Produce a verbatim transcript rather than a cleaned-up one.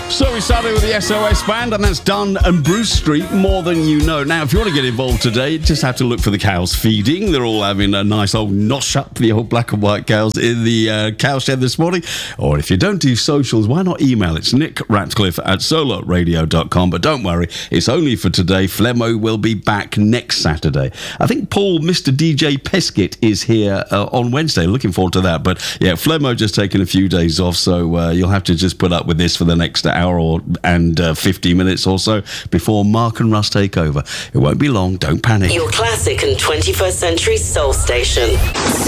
So we started with the S O S Band, and that's Dunn and Bruce Street, More Than You Know. Now, if you want to get involved today, you just have to look for the cows feeding. They're all having a nice old nosh up, the old black and white cows in the uh, cow shed this morning. Or if you don't do socials, why not email? It's Nick Ratcliffe at solar radio dot com. But don't worry, it's only for today. Flemmo will be back next Saturday. I think Paul, Mister D J Peskett, is here uh, on Wednesday. Looking forward to that. But yeah, Flemmo just taking a few days off, so uh, you'll have to just put up with this for the next hour or and uh, fifty minutes or so before Mark and Russ take over. It won't be long, don't panic. Your classic and twenty-first century soul station.